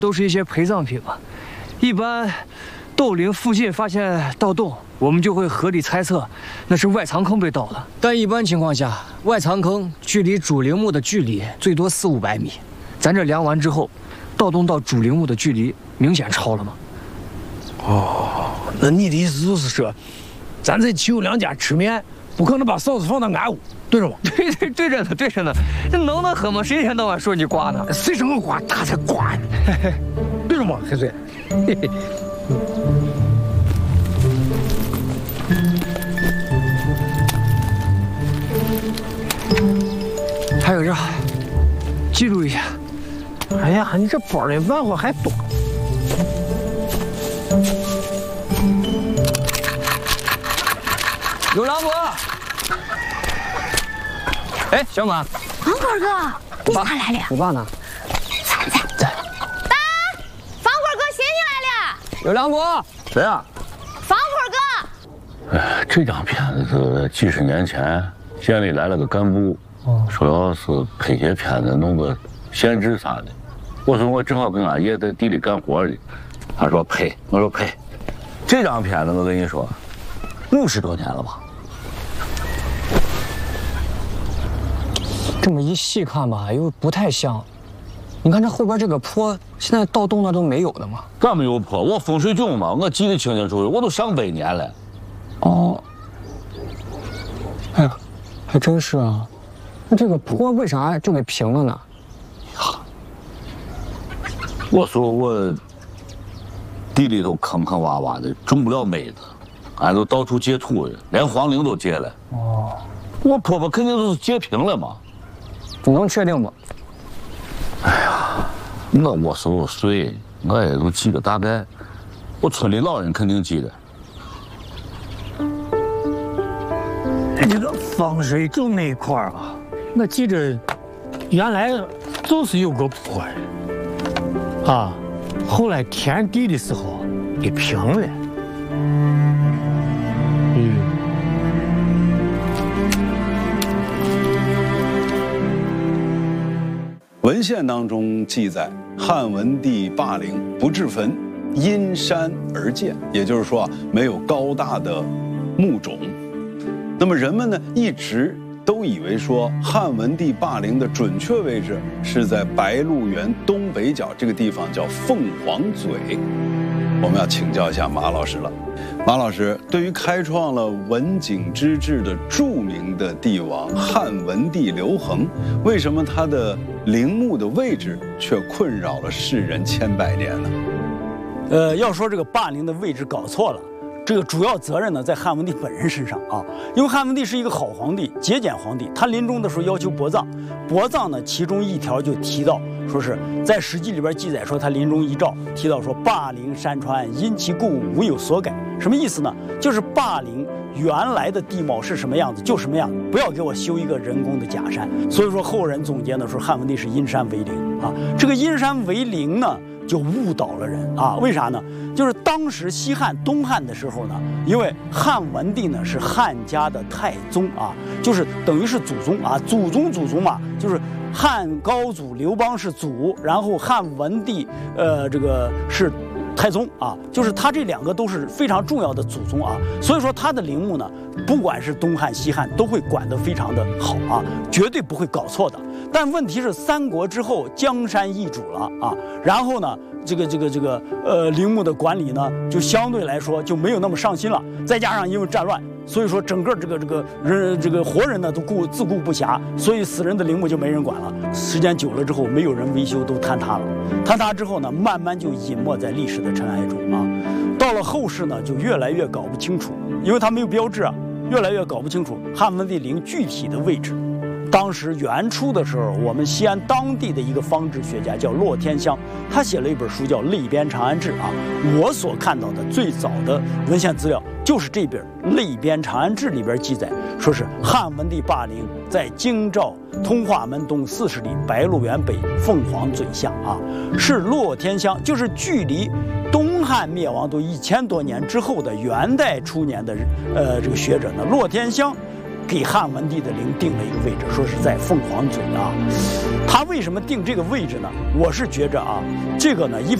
都是一些陪葬品嘛。一般斗陵附近发现盗洞，我们就会合理猜测那是外藏坑被盗的。但一般情况下，外藏坑距离主陵墓的距离最多400-500米。咱这量完之后，盗洞到主陵墓的距离明显超了嘛。 哦，那你的意思就是说，咱在齐友良家吃面，不可能把嫂子放到俺屋，对着吗？ 对着呢，对着呢。这能喝吗？谁一天到晚说你瓜呢？ 谁说我瓜，他才瓜呢。对着吗，黑水？ 还有这，记录一下。 哎呀，你这包里玩火还多。 有狼哥。哎，小马。 王贵哥，你咋来了？ 我爸呢？ 在。爸，方贵哥写你来了。 有狼哥。 谁啊？ 方贵哥。 哎，这张片子是几十年前县里来了个干部，说要是拍些片子弄个县志啥的。我说我正好跟俺爷在地里干活的，他说拍，我说拍。这张片子我跟你说，50多年了吧。 这么一细看吧，又不太像。你看这后边这个坡，现在盗洞那都没有的嘛。 咋没有坡？我风水囧嘛，我记得清清楚楚，我都上100年了。 哦。哎呀，还真是啊。那这个坡为啥就给平了呢？ 我说我地里头坑坑洼洼的，种不了麦子，俺都到处借土的，连黄陵都借了。哦。我婆婆肯定都是借平了嘛。 你能确定吗？ 哎呀，我收税，我也都记得大概，我村里老人肯定记得。 这个风水囧那一块儿啊，我记着原来就是有个坡啊，后来填地的时候给平了。 文献当中记载，汉文帝霸陵不置坟，因山而建，也就是说没有高大的墓冢。那么人们呢一直都以为说汉文帝霸陵的准确位置是在白鹿原东北角这个地方，叫凤凰嘴。我们要请教一下马老师了。马老师，对于开创了文景之治的著名的帝王汉文帝刘恒，为什么他的陵墓的位置却困扰了世人千百年呢？ 要说这个霸陵的位置搞错了，这个主要责任呢在汉文帝本人身上啊。因为汉文帝是一个好皇帝、节俭皇帝，他临终的时候要求薄葬，薄葬呢其中一条就提到，说是在《史记》里边记载说他临终遗诏提到说霸陵山川因其故无有所改。什么意思呢？就是霸陵原来的地貌是什么样子就什么样，不要给我修一个人工的假山。所以说后人总结的说汉文帝是因山为陵啊。这个因山为陵呢就误导了人啊。为啥呢？就是当时西汉东汉的时候呢，因为汉文帝呢是汉家的太宗啊，就是等于是祖宗啊，祖宗嘛，就是汉高祖刘邦是祖，然后汉文帝这个是太宗啊，就是他这两个都是非常重要的祖宗啊，所以说他的陵墓呢，不管是东汉西汉都会管得非常的好啊，绝对不会搞错的。但问题是三国之后江山易主了啊，然后呢，这个陵墓的管理呢，就相对来说就没有那么上心了，再加上因为战乱，所以说整个这个活人呢都自顾不暇，所以死人的陵墓就没人管了。时间久了之后，没有人维修，都坍塌了。坍塌之后呢，慢慢就隐没在历史的尘埃中啊。到了后世呢，就越来越搞不清楚，因为它没有标志啊，越来越搞不清楚汉文帝陵具体的位置。当时元初的时候，我们西安当地的一个方志学家叫骆天香，他写了一本书叫《类编长安志》啊。我所看到的最早的文献资料就是这本《类编长安志》里边记载，说是汉文帝霸陵在京兆通化门东40里，白鹿原北凤凰嘴下啊。是骆天香，就是距离东汉灭亡都1000多年之后的元代初年的这个学者呢，骆天香给汉文帝的陵定了一个位置，说是在凤凰嘴啊。他为什么定这个位置呢？我是觉着啊，这个呢一